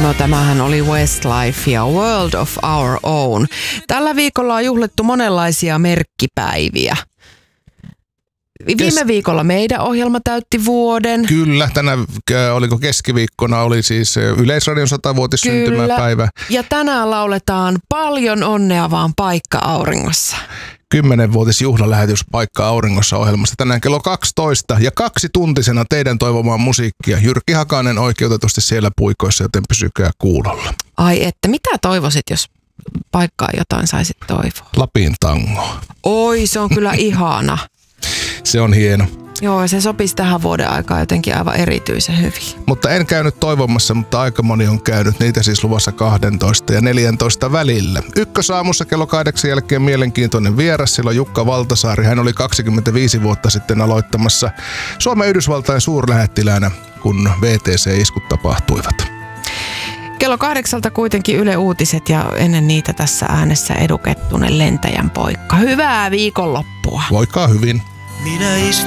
No tämähän oli Westlife ja World of Our Own. Tällä viikolla on juhlittu monenlaisia merkkipäiviä. Viime viikolla meidän ohjelma täytti vuoden. Kyllä, oliko keskiviikkona, oli siis Yleisradion 100-vuotissyntymäpäivä. Ja tänään lauletaan Paljon onnea vaan Paikka auringossa. 10-vuotisjuhlalähetys Paikka auringossa -ohjelmasta tänään kello 12 ja 2-tuntisena teidän toivomaan musiikkia. Jyrki Hakanen oikeutetusti siellä puikoissa, joten pysykää kuulolla. Ai että, mitä toivoisit, jos paikkaa jotain saisit toivoa? Lapin tango. Oi, se on kyllä ihana. Se on hieno. Joo, ja se sopisi tähän vuoden aikaan jotenkin aivan erityisen hyvin. Mutta en käynyt toivomassa, mutta aika moni on käynyt. Niitä siis luvassa 12 ja 14 välillä. Ykkösaamussa kello 8 jälkeen mielenkiintoinen vieras. Silloin Jukka Valtasaari. Hän oli 25 vuotta sitten aloittamassa Suomen Yhdysvaltain suurlähettiläänä, kun VTC-iskut tapahtuivat. Kello 8 kuitenkin Yle Uutiset ja ennen niitä tässä äänessä Edu Kettunen, lentäjän poika. Hyvää viikonloppua. Voikaa hyvin.